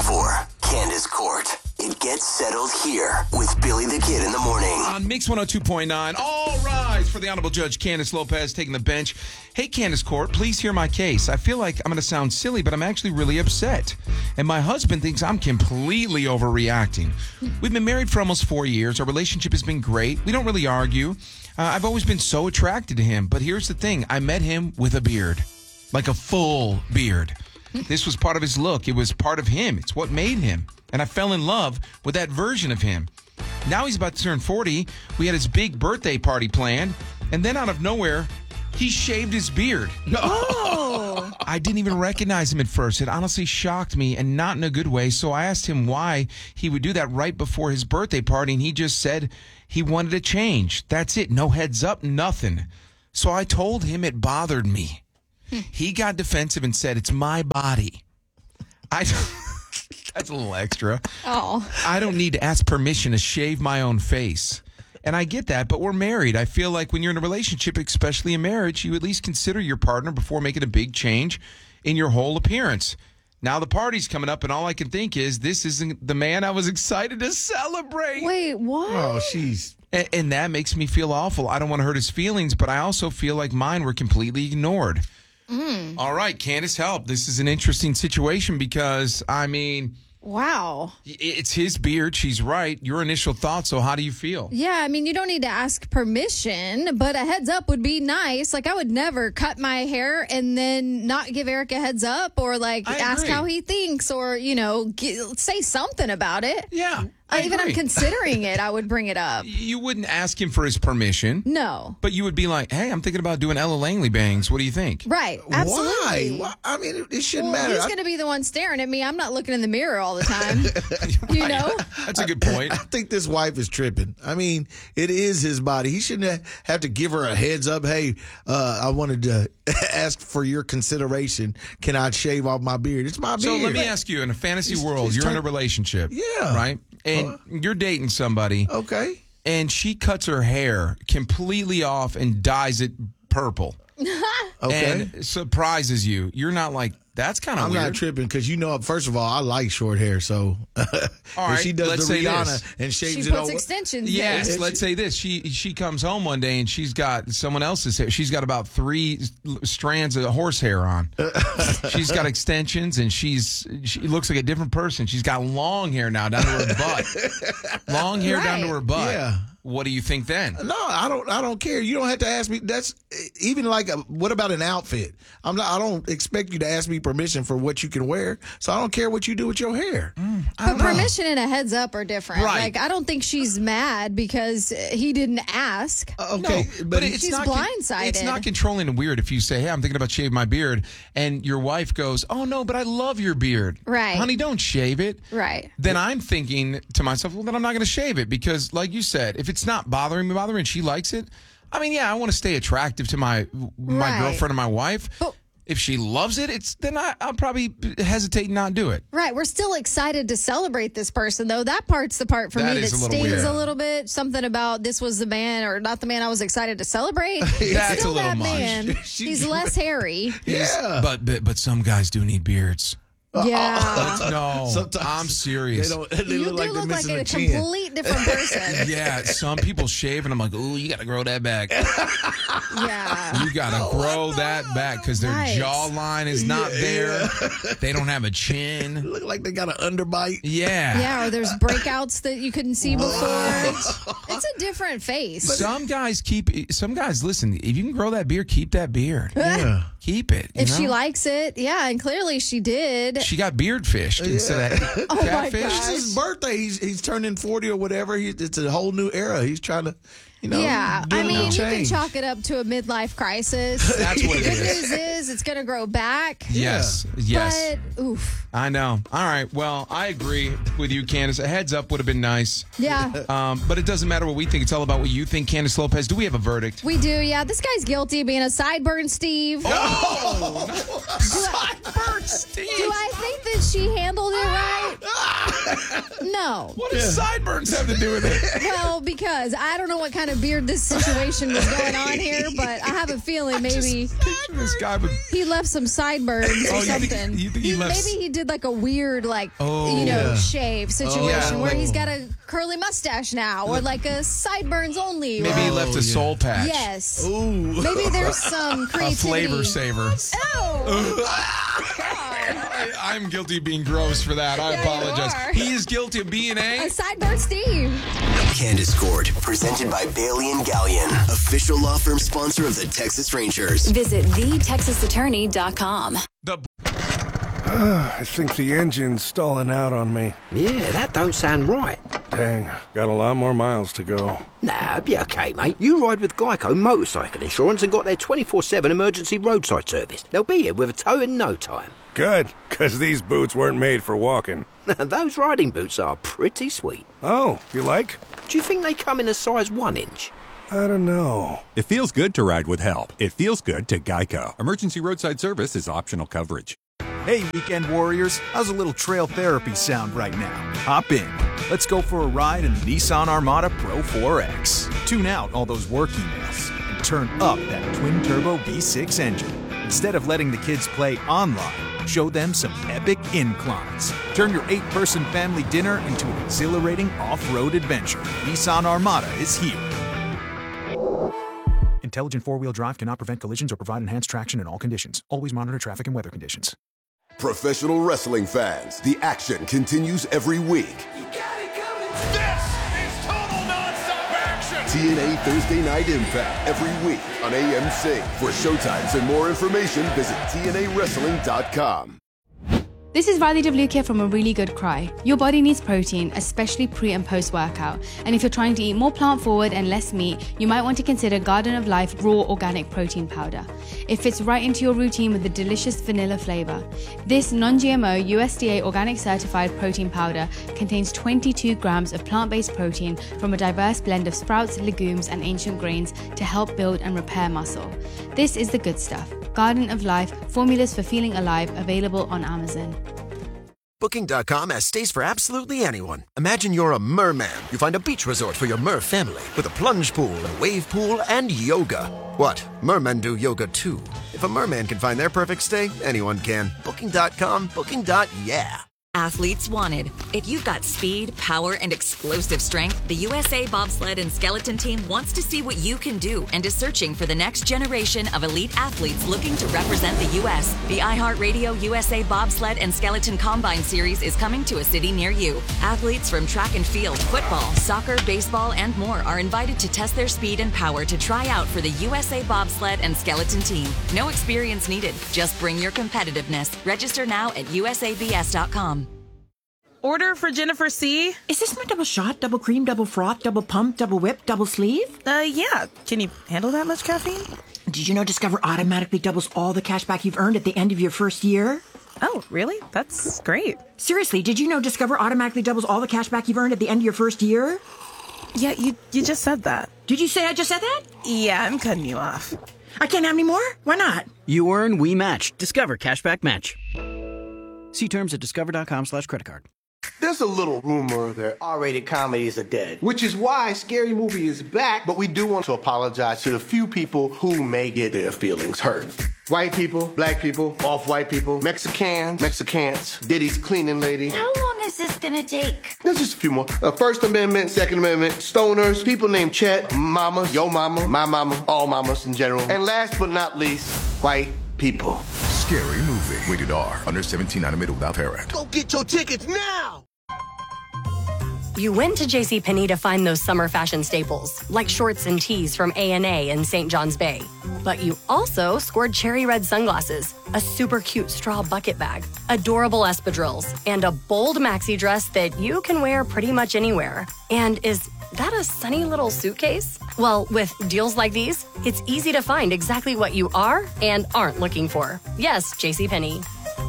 for Candace Court. It gets settled here with Billy the Kid in the morning. On Mix 102.9, all rise for the Honorable Judge Candace Lopez taking the bench. Hey, Candace Court, please hear my case. I feel like I'm going to sound silly, but I'm actually really upset. And my husband thinks I'm completely overreacting. We've been married for almost 4 years. Our relationship has been great. We don't really argue. I've always been so attracted to him. But here's the thing. I met him with a beard, like a full beard. This was part of his look. It was part of him. It's what made him. And I fell in love with that version of him. Now he's about to turn 40. We had his big birthday party planned. And then out of nowhere, he shaved his beard. Oh. I didn't even recognize him at first. It honestly shocked me, and not in a good way. So I asked him why he would do that right before his birthday party. And he just said he wanted to change. That's it. No heads up, nothing. So I told him it bothered me. He got defensive and said, it's my body. That's a little extra. Oh. I don't need to ask permission to shave my own face. And I get that, but we're married. I feel like when you're in a relationship, especially a marriage, you at least consider your partner before making a big change in your whole appearance. Now the party's coming up, and all I can think is this isn't the man I was excited to celebrate. Wait, what? Oh, jeez. And that makes me feel awful. I don't want to hurt his feelings, but I also feel like mine were completely ignored. All right, Candace, help. This is an interesting situation because, I mean, Wow. it's his beard. She's right. Your initial thoughts, so how do you feel? Yeah, I mean, you don't need to ask permission, but a heads up would be nice. Like, I would never cut my hair and then not give Eric a heads up or, like, I ask agree. how he thinks or, you know, say something about it. Yeah, I Even I'm agree. considering it, I would bring it up. You wouldn't ask him for his permission, No. but you would be like, hey, I'm thinking about doing Ella Langley bangs. What do you think? Right. Absolutely. Why? I mean, it shouldn't Well, matter. he's going to be the one staring at me. I'm not looking in the mirror all the time. You know? That's a good point. I think this wife is tripping. I mean, it is his body. He shouldn't have to give her a heads up. Hey, I wanted to ask for your consideration. Can I shave off my beard? It's my beard. So let me ask you, in a fantasy world, he's you're in a turn- relationship. Yeah. Right? And you're dating somebody. Okay. And she cuts her hair completely off and dyes it purple. Okay. And surprises you. You're not like, that's kind of I'm weird. not tripping because, first of all, I like short hair. So if right, she does let's the say Rihanna this. and She shaves it puts over. extensions Yes, in. let's say this. She comes home one day and she's got someone else's hair. She's got about 3 strands of horse hair on. She's got extensions and she looks like a different person. She's got long hair now down to her butt. Long hair down to her butt. Yeah. What do you think then? No, I don't care. You don't have to ask me. That's even like what about an outfit? I don't expect you to ask me permission for what you can wear. So I don't care what you do with your hair. But permission and a heads up are different. Right. Like, I don't think she's mad because he didn't ask. Okay, No, but it's She's not blindsided. It's not controlling and weird if you say, hey, I'm thinking about shaving my beard, and your wife goes, oh, no, but I love your beard. Right. Honey, don't shave it. Right. Then I'm thinking to myself, well, then I'm not going to shave it because, like you said, if it's not bothering me, and she likes it, I mean, yeah, I want to stay attractive to my Right. girlfriend or my wife. But- if she loves it, then I'll probably hesitate and not do it. Right. We're still excited to celebrate this person, though. That part's the part for That me that is a little stings weird. a little bit. Something about this was the man or not the man I was excited to celebrate. That's Still a little that much. man. He's less hairy. yeah. But some guys do need beards. Yeah. No, Sometimes I'm serious. They You look like do they're look like missing a a chin. complete different person. Yeah, some people shave, and I'm like, ooh, you got to grow that back. Yeah. You got to grow that back because their Right. jawline is not there. They don't have a chin. Look like they got an underbite. Yeah. Yeah, or there's breakouts that you couldn't see before. It's a different face. Some guys, listen, if you can grow that beard, keep that beard. Yeah. Keep it. you If she know? likes it, yeah, and clearly she did. She got beard fished instead of Oh my catfish. gosh. It's his birthday. He's turning 40 or whatever. It's a whole new era. He's trying to, Yeah, do a I little mean, you can change. chalk it up to a midlife crisis. That's what it Good is. news is it's going to grow back. Yes. But, oof. I know. All right. Well, I agree with you, Candace. A heads up would have been nice. Yeah, But it doesn't matter what we think. It's all about what you think. Candace Lopez, do we have a verdict? we do. Yeah, this guy's guilty of being a sideburn Steve. Sideburn Steve. Do I think that she handled it right? No. What does sideburns have to do with it? Well, because I don't know what kind of beard this situation was going on here, but I have a feeling maybe This guy would. he left some sideburns or something. You think he left? Maybe he did like a weird, yeah. shave situation where like- he's got a curly mustache now, or like a sideburns only. Maybe he left a soul patch. Yes. Ooh. Maybe there's some A creativity. flavor saver. Oh. God. I'm guilty of being gross for that. I Yeah, you apologize. are. He is guilty of being A a. sideburn Steve. Candace Court, presented by Bailey and Gallion, official law firm sponsor of the Texas Rangers. Visit thetexasattorney.com. The I think the engine's stalling out on me. Yeah, that don't sound right. Dang, got a lot more miles to go. Nah, be okay, mate. You ride with Geico Motorcycle Insurance and got their 24/7 emergency roadside service. They'll be here with a tow in no time. Good, because these boots weren't made for walking. Those riding boots are pretty sweet. Oh, you like? Do you think they come in a size 1 inch? I don't know. It feels good to ride with help. It feels good to Geico. Emergency roadside service is optional coverage. Hey, weekend warriors, how's a little trail therapy sound right now? Hop in. Let's go for a ride in the Nissan Armada Pro 4X. Tune out all those work emails and turn up that twin-turbo V6 engine. Instead of letting the kids play online, show them some epic inclines. Turn your 8-person family dinner into an exhilarating off-road adventure. Nissan Armada is here. Intelligent four-wheel drive cannot prevent collisions or provide enhanced traction in all conditions. Always monitor traffic and weather conditions. Professional wrestling fans, the action continues every week. This is total nonstop action! TNA Thursday Night Impact every week on AMC. For showtimes and more information, visit TNAWrestling.com. This is Riley DeVluke from A Really Good Cry. Your body needs protein, especially pre and post workout. And if you're trying to eat more plant forward and less meat, you might want to consider Garden of Life Raw Organic Protein Powder. It fits right into your routine with a delicious vanilla flavor. This non-GMO USDA organic certified protein powder contains 22 grams of plant-based protein from a diverse blend of sprouts, legumes, and ancient grains to help build and repair muscle. This is the good stuff. Garden of Life, formulas for feeling alive, available on Amazon. Booking.com has stays for absolutely anyone. Imagine you're a merman. You find a beach resort for your mer family with a plunge pool, a wave pool, and yoga. What? Mermen do yoga too. If a merman can find their perfect stay, anyone can. Booking.com, booking.yeah. Athletes wanted. If you've got speed, power, and explosive strength, the USA Bobsled and Skeleton Team wants to see what you can do and is searching for the next generation of elite athletes looking to represent the U.S. The iHeartRadio USA Bobsled and Skeleton Combine Series is coming to a city near you. Athletes from track and field, football, soccer, baseball, and more are invited to test their speed and power to try out for the USA Bobsled and Skeleton Team. No experience needed. Just bring your competitiveness. Register now at usabs.com. Order for Jennifer C. Is this my double shot, double cream, double froth, double pump, double whip, double sleeve? Yeah. Can you handle that much caffeine? Did you know Discover automatically doubles all the cash back you've earned at the end of your first year? Oh, really? That's great. Seriously, did you know Discover automatically doubles all the cash back you've earned at the end of your first year? Yeah, you just said that. Did you say I just said that? Yeah, I'm cutting you off. I can't have any more? Why not? You earn, we match. Discover Cashback Match. See terms at discover.com/creditcard. There's a little rumor that R-rated comedies are dead, which is why Scary Movie is back, but we do want to apologize to the few people who may get their feelings hurt. White people, black people, off-white people, Mexicans, Diddy's cleaning lady. How long is this gonna take? There's just a few more. First Amendment, Second Amendment, stoners, people named Chet, mama, yo mama, my mama, all mamas in general. And last but not least, white people. Scary Movie. Rated R. Under 17 animated without parent. Go get your tickets now! You went to JCPenney to find those summer fashion staples, like shorts and tees from A&A in St. John's Bay. But you also scored cherry red sunglasses, a super cute straw bucket bag, adorable espadrilles, and a bold maxi dress that you can wear pretty much anywhere. And is that a sunny little suitcase? Well, with deals like these, it's easy to find exactly what you are and aren't looking for. Yes, JCPenney.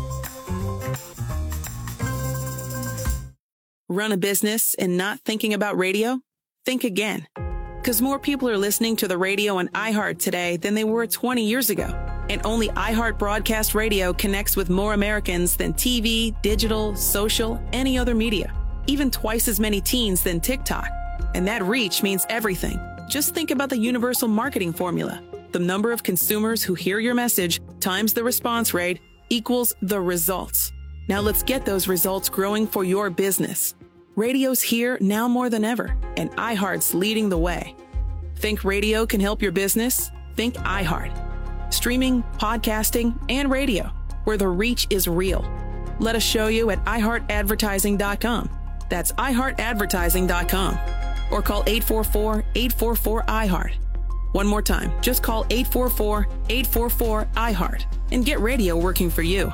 Run a business and not thinking about radio? Think again. Because more people are listening to the radio on iHeart today than they were 20 years ago. And only iHeart Broadcast Radio connects with more Americans than TV, digital, social, any other media. even twice as many teens than TikTok. And that reach means everything. Just think about the universal marketing formula. The number of consumers who hear your message times the response rate equals the results. Now let's get those results growing for your business. Radio's here now more than ever, and iHeart's leading the way. Think radio can help your business? Think iHeart. Streaming, podcasting, and radio, where the reach is real. Let us show you at iHeartAdvertising.com. That's iHeartAdvertising.com. Or call 844-844-iHeart. One more time, just call 844-844-iHeart and get radio working for you.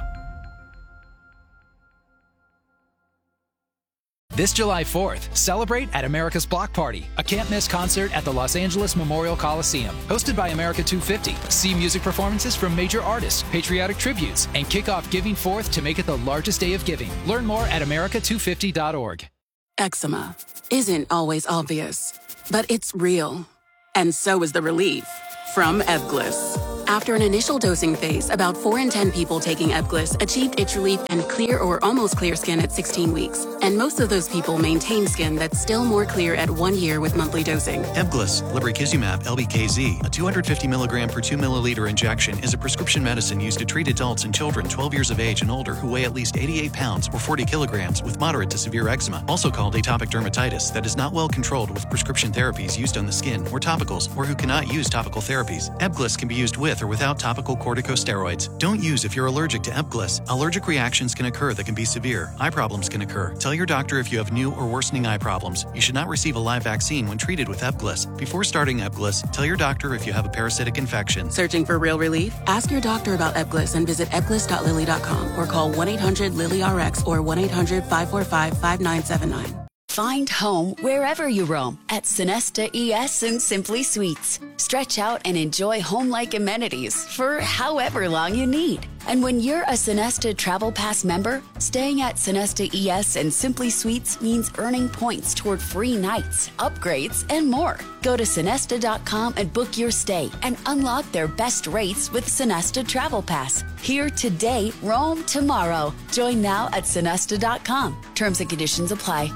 This July 4th, celebrate at America's Block Party, a can't-miss concert at the Los Angeles Memorial Coliseum. Hosted by America 250, see music performances from major artists, patriotic tributes, and kick off Giving Forth to make it the largest day of giving. Learn more at america250.org. Eczema isn't always obvious, but it's real. And so is the relief from Ebglyss. After an initial dosing phase, about 4 in 10 people taking Ebglyss achieved itch relief and clear or almost clear skin at 16 weeks. And most of those people maintain skin that's still more clear at 1 year with monthly dosing. Ebglyss, lebrikizumab LBKZ, a 250 milligram per 2 milliliter injection, is a prescription medicine used to treat adults and children 12 years of age and older who weigh at least 88 pounds or 40 kilograms with moderate to severe eczema, also called atopic dermatitis, that is not well controlled with prescription therapies used on the skin or topicals, or who cannot use topical therapies. Ebglyss can be used with or without topical corticosteroids. Don't use if you're allergic to Ebglyss. Allergic reactions can occur that can be severe. Eye problems can occur. Tell your doctor if you have new or worsening eye problems. You should not receive a live vaccine when treated with Ebglyss. Before starting Ebglyss, tell your doctor if you have a parasitic infection. Searching for real relief? Ask your doctor about Ebglyss and visit ebglyss.lilly.com or call 1-800-LILY-RX or 1-800-545-5979. Find home wherever you roam at Sonesta ES and Simply Suites. Stretch out and enjoy home-like amenities for however long you need. And when you're a Sonesta Travel Pass member, staying at Sonesta ES and Simply Suites means earning points toward free nights, upgrades, and more. Go to Sonesta.com and book your stay and unlock their best rates with Sonesta Travel Pass. Here today, roam tomorrow. Join now at Sonesta.com. Terms and conditions apply.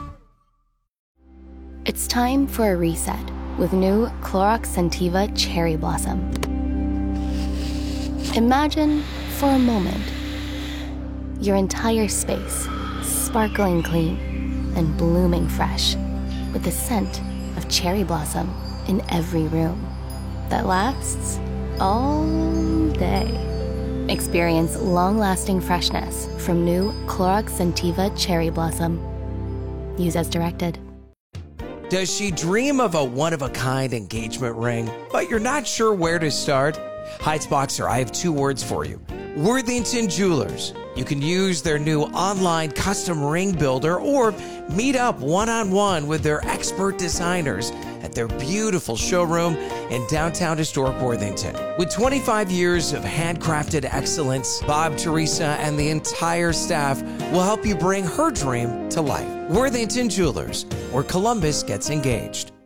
It's time for a reset with new Clorox Scentiva Cherry Blossom. Imagine, for a moment, your entire space sparkling clean and blooming fresh with the scent of cherry blossom in every room that lasts all day. Experience long-lasting freshness from new Clorox Scentiva Cherry Blossom. Use as directed. Does she dream of a one-of-a-kind engagement ring, but you're not sure where to start? Heights Boxer, I have 2 words for you. Worthington Jewelers. You can use their new online custom ring builder or meet up one-on-one with their expert designers at their beautiful showroom in downtown historic Worthington. With 25 years of handcrafted excellence, Bob, Teresa, and the entire staff will help you bring her dream to life. Worthington Jewelers, where Columbus gets engaged.